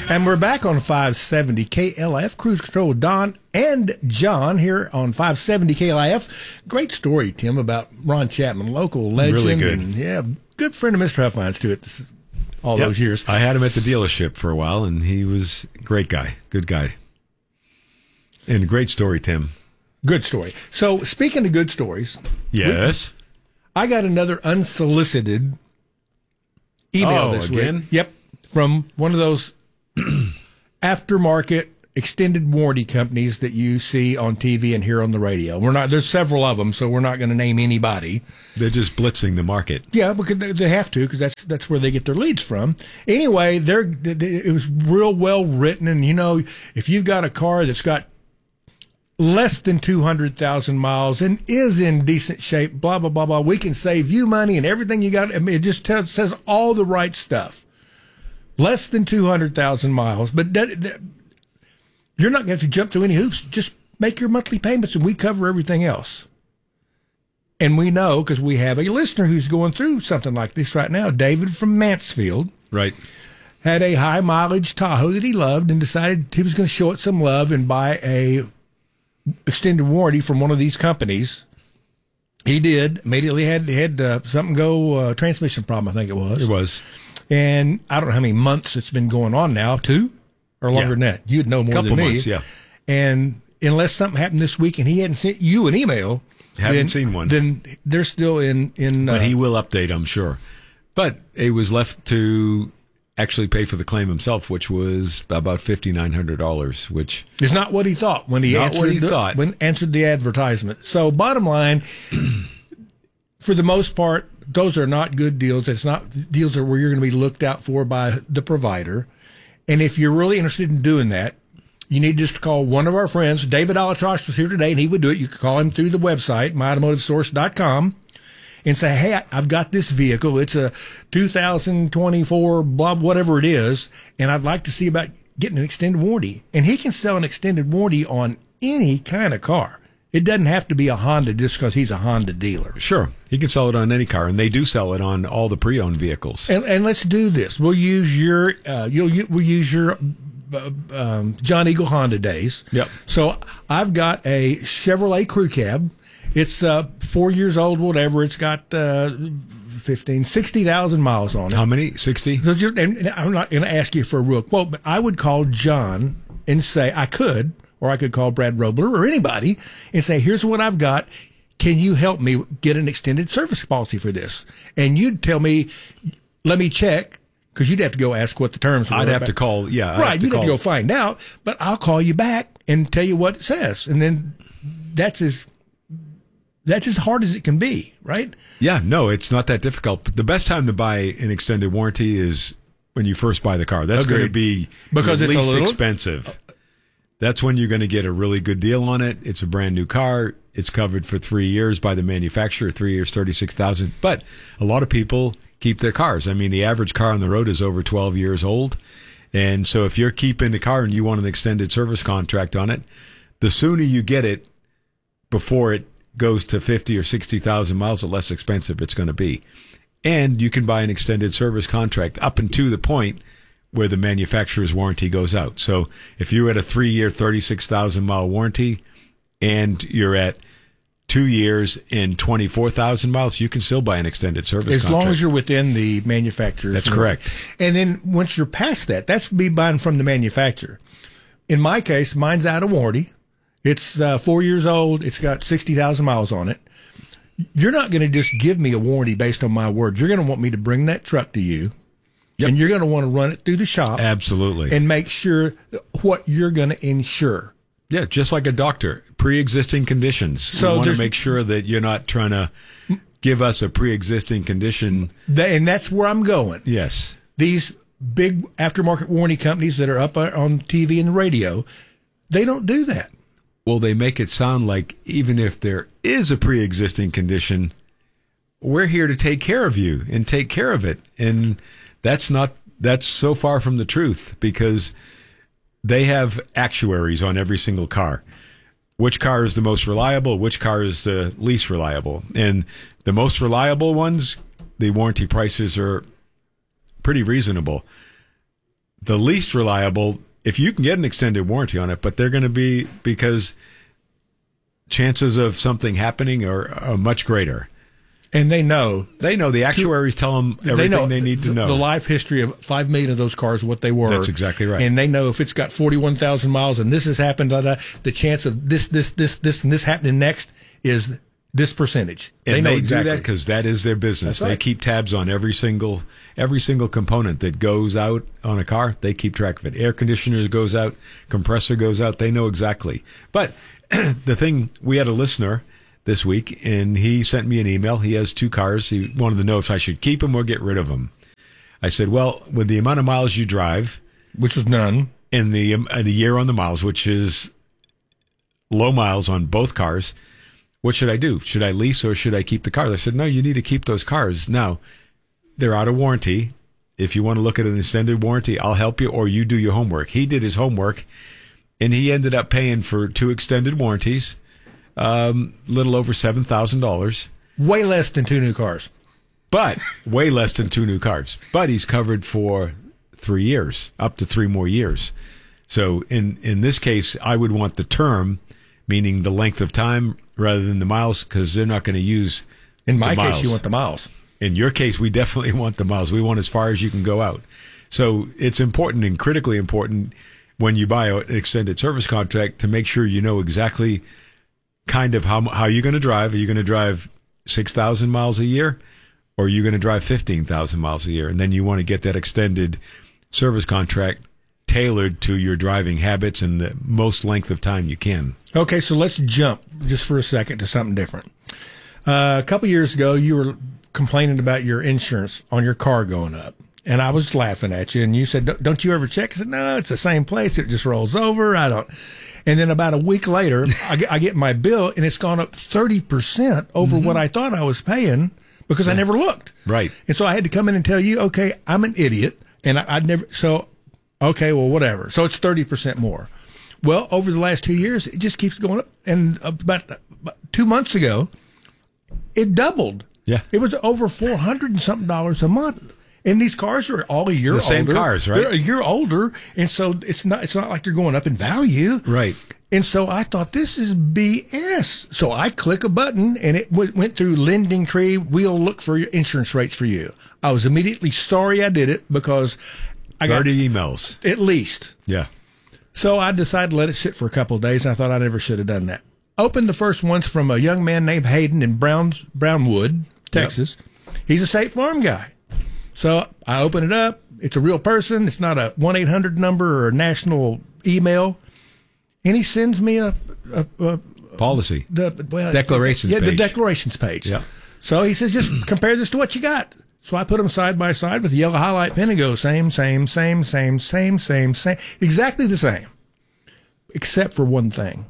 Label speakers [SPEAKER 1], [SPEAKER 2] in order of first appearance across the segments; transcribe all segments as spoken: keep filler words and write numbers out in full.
[SPEAKER 1] And we're back on five seventy K L I F, Cruise Control, Don and John here on five seventy K L I F. Great story, Tim, about Ron Chapman, local legend.
[SPEAKER 2] Really good.
[SPEAKER 1] And, yeah, good friend of Mister Huffline's, too, at all
[SPEAKER 2] Yep.
[SPEAKER 1] those years.
[SPEAKER 2] I had him at the dealership for a while, and he was a great guy, good guy. And a great story, Tim.
[SPEAKER 1] Good story. So, speaking of good stories,
[SPEAKER 2] Yes.
[SPEAKER 1] we, I got another unsolicited email
[SPEAKER 2] Oh,
[SPEAKER 1] this
[SPEAKER 2] again?
[SPEAKER 1] week. Yep, from one of those aftermarket extended warranty companies that you see on T V and hear on the radio. We're not. There's several of them, so we're not going to name anybody.
[SPEAKER 2] They're just blitzing the market.
[SPEAKER 1] Yeah, because they they have to, because that's that's where they get their leads from. Anyway, they're they- it was real well written, and you know, if you've got a car that's got less than two hundred thousand miles and is in decent shape, blah, blah, blah, blah, we can save you money and everything you got. I mean, it just tells, says all the right stuff. Less than two hundred thousand miles, but that, that, you're not going to have to jump through any hoops. Just make your monthly payments and we cover everything else. And we know, because we have a listener who's going through something like this right now, David from Mansfield.
[SPEAKER 2] Right.
[SPEAKER 1] Had a high mileage Tahoe that he loved and decided he was going to show it some love and buy a extended warranty from one of these companies. He did. Immediately had had uh, something go, uh, transmission problem, I think it was.
[SPEAKER 2] It was.
[SPEAKER 1] And I don't know how many months it's been going on now, two or longer
[SPEAKER 2] Yeah.
[SPEAKER 1] than that. You'd know more
[SPEAKER 2] Couple
[SPEAKER 1] than me.
[SPEAKER 2] months, yeah.
[SPEAKER 1] And unless something happened this week and he hadn't sent you an email,
[SPEAKER 2] Haven't
[SPEAKER 1] then,
[SPEAKER 2] seen one.
[SPEAKER 1] Then they're still in. in
[SPEAKER 2] But
[SPEAKER 1] uh,
[SPEAKER 2] he will update, I'm sure. But it was left to actually pay for the claim himself, which was about fifty-nine hundred dollars, which
[SPEAKER 1] is not what he thought when he
[SPEAKER 2] Not
[SPEAKER 1] answered
[SPEAKER 2] what he
[SPEAKER 1] the,
[SPEAKER 2] thought.
[SPEAKER 1] when answered the advertisement. So bottom line, for the most part, those are not good deals. It's not deals that where you're going to be looked out for by the provider. And if you're really interested in doing that, you need just to call one of our friends. David Alatrosh was here today, and he would do it. You could call him through the website, my automotive source dot com, and say, hey, I- I've got this vehicle. It's a two thousand twenty-four, blah, whatever it is, and I'd like to see about getting an extended warranty. And he can sell an extended warranty on any kind of car. It doesn't have to be a Honda just because he's a Honda dealer.
[SPEAKER 2] sure, he can sell it on any car, and they do sell it on all the pre-owned vehicles.
[SPEAKER 1] And, and let's do this. We'll use your, uh, you'll, you, we'll use your uh, um, John Eagle Honda days.
[SPEAKER 2] Yep.
[SPEAKER 1] So I've got a Chevrolet Crew Cab. It's uh, four years old, whatever. It's got uh, fifteen, sixty thousand miles on it.
[SPEAKER 2] How many? sixty?
[SPEAKER 1] So you're- and and I'm not going to ask you for a real quote, but I would call John and say, I could, or I could call Brad Robler or anybody and say, here's what I've got. Can you help me get an extended service policy for this? And you'd tell me, let me check, because you'd have to go ask what the terms were.
[SPEAKER 2] I'd have
[SPEAKER 1] about-
[SPEAKER 2] to call, yeah. I'd
[SPEAKER 1] Right,
[SPEAKER 2] have to
[SPEAKER 1] you'd have to
[SPEAKER 2] call-
[SPEAKER 1] go find out, but I'll call you back and tell you what it says. And then that's as, that's as hard as it can be, right?
[SPEAKER 2] Yeah, no, it's not that difficult. The best time to buy an extended warranty is when you first buy the car. That's going to
[SPEAKER 1] Agreed.
[SPEAKER 2] be
[SPEAKER 1] Because
[SPEAKER 2] the
[SPEAKER 1] it's a
[SPEAKER 2] least
[SPEAKER 1] little-
[SPEAKER 2] expensive. That's when you're going to get a really good deal on it. It's a brand new car. It's covered for three years by the manufacturer, three years, thirty-six thousand. But a lot of people keep their cars. I mean, the average car on the road is over twelve years old. And so if you're keeping the car and you want an extended service contract on it, the sooner you get it before it goes to fifty or sixty thousand miles, the less expensive it's going to be. And you can buy an extended service contract up until the point where the manufacturer's warranty goes out. So if you're at a three-year, thirty-six thousand mile warranty and you're at two years and twenty-four thousand miles, you can still buy an extended service
[SPEAKER 1] As
[SPEAKER 2] contract.
[SPEAKER 1] long as you're within the manufacturer's.
[SPEAKER 2] That's correct.
[SPEAKER 1] And then once you're past that, that's me buying from the manufacturer. In my case, mine's out of warranty. It's uh, four years old. It's got sixty thousand miles on it. You're not going to just give me a warranty based on my word. You're going to want me to bring that truck to you.
[SPEAKER 2] Yep.
[SPEAKER 1] And you're going to want to run it through the shop.
[SPEAKER 2] Absolutely.
[SPEAKER 1] And make sure what you're going to insure.
[SPEAKER 2] Yeah, just like a doctor. Pre-existing conditions.
[SPEAKER 1] So
[SPEAKER 2] you want to
[SPEAKER 1] there's-
[SPEAKER 2] make sure that you're not trying to give us a pre-existing condition.
[SPEAKER 1] That, and that's where I'm going.
[SPEAKER 2] Yes.
[SPEAKER 1] These big aftermarket warranty companies that are up on T V and the radio, they don't do that.
[SPEAKER 2] Well, they make it sound like even if there is a pre-existing condition, we're here to take care of you and take care of it. And that's not, that's so far from the truth, because they have actuaries on every single car. Which car is the most reliable? Which car is the least reliable? And the most reliable ones, the warranty prices are pretty reasonable. the least reliable, if you can get an extended warranty on it, but they're going to be, because chances of something happening are, are much greater.
[SPEAKER 1] And they know.
[SPEAKER 2] They know. The actuaries tell them everything they, know they need to know.
[SPEAKER 1] The life history of five million of those cars, what they were.
[SPEAKER 2] That's exactly right.
[SPEAKER 1] And they know if it's got forty-one thousand miles and this has happened, blah, blah, the chance of this, this, this, this, and this happening next is this percentage.
[SPEAKER 2] And
[SPEAKER 1] they know
[SPEAKER 2] they
[SPEAKER 1] exactly.
[SPEAKER 2] do that because that is their business.
[SPEAKER 1] That's right.
[SPEAKER 2] They keep tabs on every single every single component that goes out on a car. They keep track of it. Air conditioner goes out, compressor goes out. They know exactly. But the thing, we had a listener this week, and he sent me an email. He has two cars. He wanted to know if I should keep them or get rid of them. I said, well, with the amount of miles you drive,
[SPEAKER 1] which was none,
[SPEAKER 2] and the um, the year on the miles, which is low miles on both cars, what should I do? Should I lease or should I keep the cars? I said, no, you need to keep those cars. Now, they're out of warranty. If you want to look at an extended warranty, I'll help you, or you do your homework. He did his homework, and he ended up paying for two extended warranties, um, little over seven thousand dollars.
[SPEAKER 1] Way less than two new cars.
[SPEAKER 2] But way less than two new cars. But he's covered for three years, up to three more years. So in, in this case, I would want the term, meaning the length of time, rather than the miles, because they're not going to use
[SPEAKER 1] In my
[SPEAKER 2] the
[SPEAKER 1] case,
[SPEAKER 2] miles.
[SPEAKER 1] you want the miles.
[SPEAKER 2] In your case, we definitely want the miles. We want as far as you can go out. So it's important and critically important when you buy an extended service contract to make sure you know exactly kind of how how you're going to drive. Are you going to drive six thousand miles a year, or are you going to drive fifteen thousand miles a year? And then you want to get that extended service contract tailored to your driving habits and the most length of time you can.
[SPEAKER 1] Okay, so let's jump just for a second to something different. Uh, a couple years ago, you were complaining about your insurance on your car going up. And I was laughing at you, and you said, don't you ever check? I said, no, it's the same place. It just rolls over. I don't. And then about a week later, I get, I get my bill, and it's gone up thirty percent over mm-hmm. what I thought I was paying because yeah. I never looked.
[SPEAKER 2] Right.
[SPEAKER 1] And so I had to come in and tell you, okay, I'm an idiot, and I, I'd never, so, okay, well, whatever. So it's thirty percent more. Well, over the last two years, it just keeps going up. And about, about two months ago, it doubled.
[SPEAKER 2] Yeah.
[SPEAKER 1] It was over four hundred and something dollars a month. And these cars are all a year older.
[SPEAKER 2] The same cars, right?
[SPEAKER 1] They're a year older, and so it's not it's not like they're going up in value.
[SPEAKER 2] Right.
[SPEAKER 1] And so I thought, this is B S. So I click a button, and it w- went through Lending Tree. We'll look for your insurance rates for you. I was immediately sorry I did it because I got
[SPEAKER 2] thirty emails.
[SPEAKER 1] At least.
[SPEAKER 2] Yeah.
[SPEAKER 1] So I decided to let it sit for a couple of days, and I thought I never should have done that. Opened the first ones from a young man named Hayden in Browns, Brownwood, Texas. Yep. He's a State Farm guy. So I open it up. It's a real person. It's not a one eight hundred number or a national email. And he sends me a, a, a
[SPEAKER 2] policy.
[SPEAKER 1] The well,
[SPEAKER 2] declarations
[SPEAKER 1] yeah,
[SPEAKER 2] page.
[SPEAKER 1] the declarations page.
[SPEAKER 2] Yeah.
[SPEAKER 1] So he says, just compare this to what you got. So I put them side by side with the yellow highlight pen and go, same, same, same, same, same, same, same. Exactly the same. Except for one thing.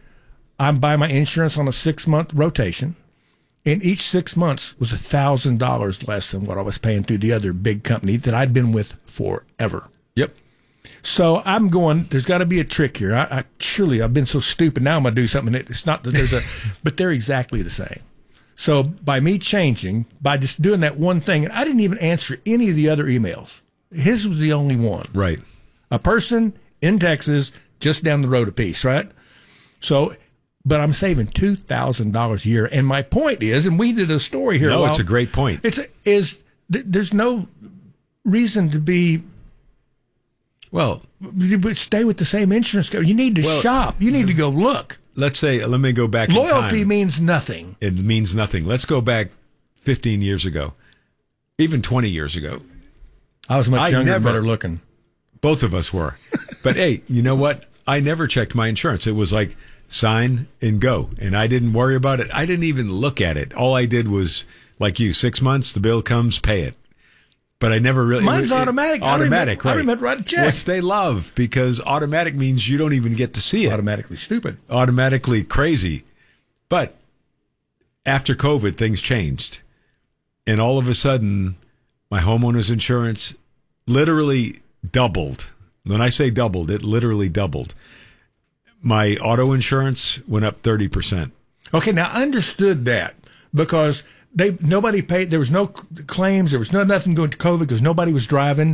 [SPEAKER 1] I buy my insurance on a six-month rotation. And each six months was one thousand dollars less than what I was paying through the other big company that I'd been with forever.
[SPEAKER 2] Yep.
[SPEAKER 1] So I'm going, there's got to be a trick here. I, I surely I've been so stupid. Now I'm going to do something. That it's not that there's a, but they're exactly the same. So by me changing, by just doing that one thing, and I didn't even answer any of the other emails. His was the only one.
[SPEAKER 2] Right.
[SPEAKER 1] A person in Texas, just down the road a piece, right? So, but I'm saving two thousand dollars a year. And my point is, and we did a story here.
[SPEAKER 2] No,
[SPEAKER 1] a while,
[SPEAKER 2] it's a great point.
[SPEAKER 1] It's is th- there's no reason to be.
[SPEAKER 2] Well,
[SPEAKER 1] stay with the same insurance company. You need to
[SPEAKER 2] well,
[SPEAKER 1] shop. You need to go look.
[SPEAKER 2] Let's say, let me go back.
[SPEAKER 1] Loyalty
[SPEAKER 2] in time.
[SPEAKER 1] means nothing.
[SPEAKER 2] It means nothing. Let's go back fifteen years ago, even twenty years ago.
[SPEAKER 1] I was much
[SPEAKER 2] I
[SPEAKER 1] younger and
[SPEAKER 2] never,
[SPEAKER 1] better looking.
[SPEAKER 2] Both of us were. But hey, you know what? I never checked my insurance. It was like sign and go. And I didn't worry about it. I didn't even look at it. All I did was, like you, six months, the bill comes, pay it. But I never really...
[SPEAKER 1] Mine's
[SPEAKER 2] it,
[SPEAKER 1] automatic.
[SPEAKER 2] It, automatic,
[SPEAKER 1] I remember,
[SPEAKER 2] right.
[SPEAKER 1] I remember writing a check.
[SPEAKER 2] Which they love, because automatic means you don't even get to see it.
[SPEAKER 1] Automatically stupid.
[SPEAKER 2] Automatically crazy. But after COVID, things changed. And all of a sudden, my homeowner's insurance literally doubled. When I say doubled, it literally doubled. My auto insurance went up thirty percent.
[SPEAKER 1] Okay, now I understood that because they nobody paid. There was no claims. There was no nothing going to COVID because nobody was driving.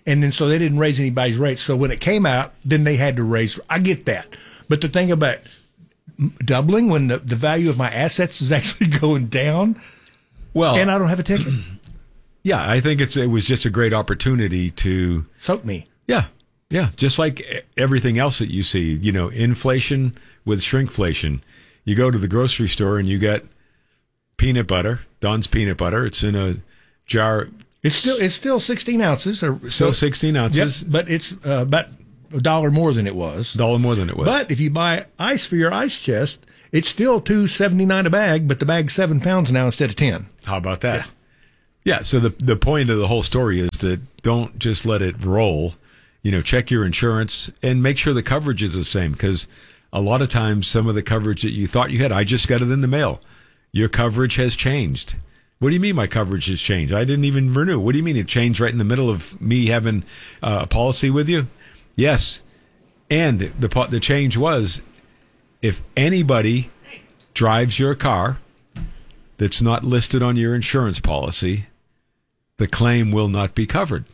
[SPEAKER 1] And then so they didn't raise anybody's rates. So when it came out, then they had to raise. I get that. But the thing about doubling when the, the value of my assets is actually going down,
[SPEAKER 2] well,
[SPEAKER 1] and I don't have a ticket.
[SPEAKER 2] Yeah, I think it's it was just a great opportunity to
[SPEAKER 1] soak me.
[SPEAKER 2] Yeah, yeah, just like everything else that you see, you know, inflation with shrinkflation. You go to the grocery store and you get peanut butter, Don's peanut butter. It's in a jar.
[SPEAKER 1] It's still it's still sixteen ounces. Or,
[SPEAKER 2] still sixteen ounces.
[SPEAKER 1] Yep, but it's uh, about a dollar more than it was.
[SPEAKER 2] A dollar more than it was.
[SPEAKER 1] But if you buy ice for your ice chest, it's still two seventy nine a bag, but the bag's seven pounds now instead of ten.
[SPEAKER 2] How about that?
[SPEAKER 1] Yeah.
[SPEAKER 2] Yeah. So the the point of the whole story is that don't just let it roll. You know, check your insurance and make sure the coverage is the same, because a lot of times some of the coverage that you thought you had, I just got it in the mail. Your coverage has changed. What do you mean my coverage has changed? I didn't even renew. What do you mean it changed right in the middle of me having uh, a policy with you? Yes. And the the change was, if anybody drives your car that's not listed on your insurance policy, the claim will not be covered.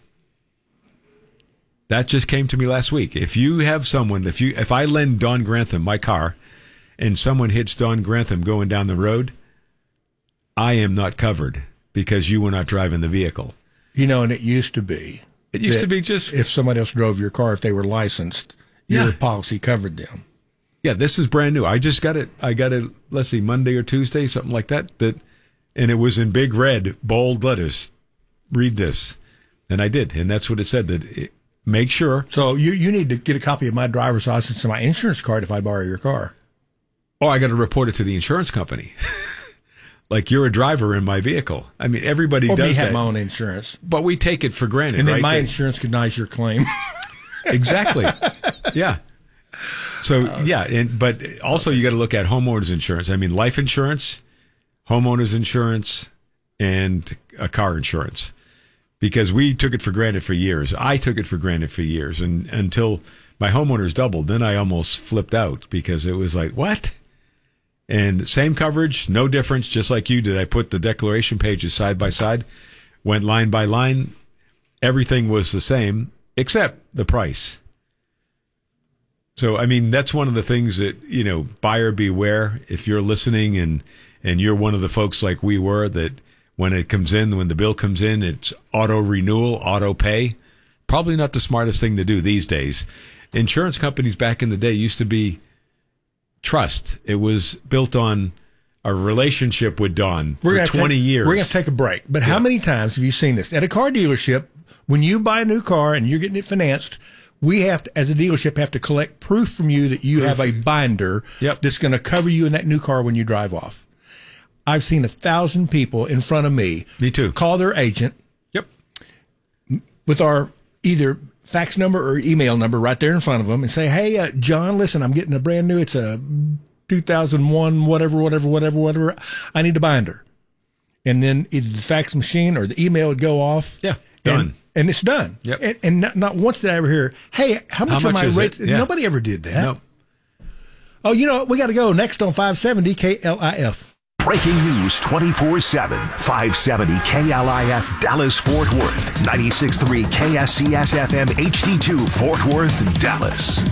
[SPEAKER 2] That just came to me last week. If you have someone, if you if I lend Don Grantham my car and someone hits Don Grantham going down the road, I am not covered because you were not driving the vehicle.
[SPEAKER 1] You know, and it used to be.
[SPEAKER 2] It used to be just...
[SPEAKER 1] If somebody else drove your car, if they were licensed,
[SPEAKER 2] yeah.
[SPEAKER 1] your policy covered them.
[SPEAKER 2] Yeah, this is brand new. I just got it, I got it, let's see, Monday or Tuesday, something like that. That, and it was in big red, bold letters. Read this. And I did. And that's what it said, that it, make sure.
[SPEAKER 1] So you, you need to get a copy of my driver's license and my insurance card if I borrow your car.
[SPEAKER 2] Oh, I got to report it to the insurance company. Like you're a driver in my vehicle. I mean, everybody
[SPEAKER 1] or
[SPEAKER 2] does
[SPEAKER 1] me have
[SPEAKER 2] that.
[SPEAKER 1] my own insurance.
[SPEAKER 2] But we take it for granted,
[SPEAKER 1] and then
[SPEAKER 2] right?
[SPEAKER 1] my
[SPEAKER 2] that,
[SPEAKER 1] insurance denies your claim.
[SPEAKER 2] Exactly. Yeah. So, yeah. And, but also you got to look at homeowners insurance. I mean, life insurance, homeowners insurance, and a car insurance. Because we took it for granted for years. I took it for granted for years. And until my homeowners doubled, then I almost flipped out because it was like, what? And same coverage, no difference, just like you did. I put the declaration pages side by side, went line by line. Everything was the same, except the price. So, I mean, that's one of the things that, you know, buyer beware. If you're listening and, and you're one of the folks like we were, that when it comes in, when the bill comes in, it's auto renewal, auto pay. Probably not the smartest thing to do these days. Insurance companies back in the day used to be trust. It was built on a relationship with Don
[SPEAKER 1] we're
[SPEAKER 2] for twenty
[SPEAKER 1] take,
[SPEAKER 2] years.
[SPEAKER 1] We're going to take a break. But yeah. How many times have you seen this? At a car dealership, when you buy a new car and you're getting it financed, we have to, as a dealership, have to collect proof from you that you proof. have a binder
[SPEAKER 2] yep.
[SPEAKER 1] that's going to cover you in that new car when you drive off. I've seen a thousand people in front of me.
[SPEAKER 2] Me too.
[SPEAKER 1] Call their agent.
[SPEAKER 2] Yep.
[SPEAKER 1] With our either fax number or email number right there in front of them and say, hey, uh, John, listen, I'm getting a brand new, it's a two thousand one, whatever, whatever, whatever, whatever. I need a binder. And then either the fax machine or the email would go off.
[SPEAKER 2] Yeah, done.
[SPEAKER 1] And, and it's done.
[SPEAKER 2] Yep.
[SPEAKER 1] And, and not, not once did I ever hear, hey, how much,
[SPEAKER 2] how much
[SPEAKER 1] are my rates?
[SPEAKER 2] Yeah.
[SPEAKER 1] Nobody ever did that.
[SPEAKER 2] Nope.
[SPEAKER 1] Oh, you know what? We got to go next on five seventy K L I F.
[SPEAKER 3] Breaking news twenty-four seven, five seventy K L I F Dallas Fort Worth, ninety-six point three K S C S F M H D two Fort Worth, Dallas.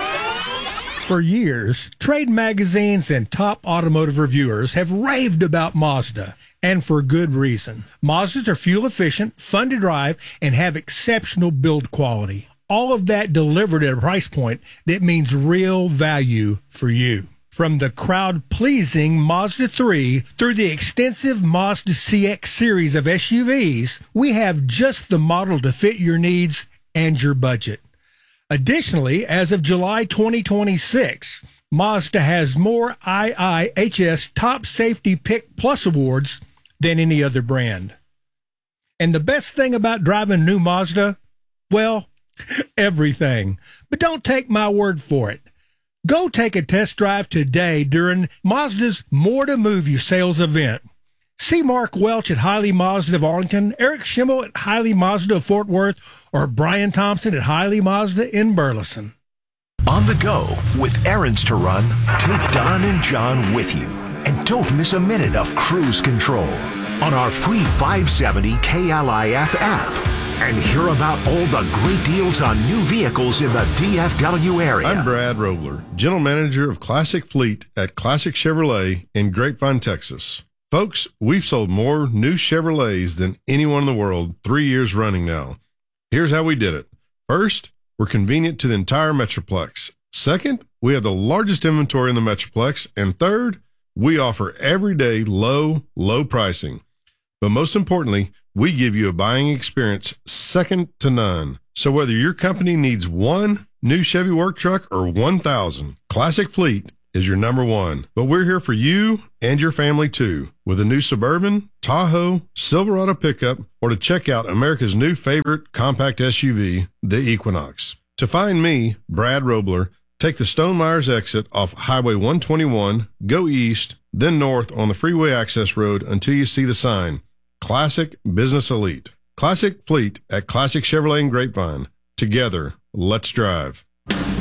[SPEAKER 1] For years, trade magazines and top automotive reviewers have raved about Mazda, and for good reason. Mazdas are fuel efficient, fun to drive, and have exceptional build quality. All of that delivered at a price point that means real value for you. From the crowd-pleasing Mazda three through the extensive Mazda C X series of S U Vs, we have just the model to fit your needs and your budget. Additionally, as of July twenty twenty-six, Mazda has more I I H S Top Safety Pick Plus awards than any other brand. And the best thing about driving new Mazda? Well, everything. But don't take my word for it. Go take a test drive today during Mazda's More to Move You sales event. See Mark Welch at Hiley Mazda of Arlington, Eric Schimmel at Hiley Mazda of Fort Worth, or Brian Thompson at Hiley Mazda in Burleson.
[SPEAKER 3] On the go with errands to run, take Don and John with you. And don't miss a minute of cruise control on our free five seventy K L I F app. and hear about all the great deals on new vehicles in the D F W area.
[SPEAKER 4] I'm Brad Robler, General Manager of Classic Fleet at Classic Chevrolet in Grapevine, Texas. Folks, we've sold more new Chevrolets than anyone in the world three years running now. Here's how we did it. First, we're convenient to the entire Metroplex. Second, we have the largest inventory in the Metroplex. And third, we offer everyday low, low pricing. But most importantly, we give you a buying experience second to none. So whether your company needs one new Chevy work truck or one thousand, Classic Fleet is your number one. But we're here for you and your family too, with a new Suburban, Tahoe, Silverado pickup, or to check out America's new favorite compact S U V, the Equinox. To find me, Brad Robler, take the Stone Myers exit off Highway one twenty-one, go east, then north on the freeway access road until you see the sign, Classic Business Elite. Classic Fleet at Classic Chevrolet in Grapevine. Together, let's drive.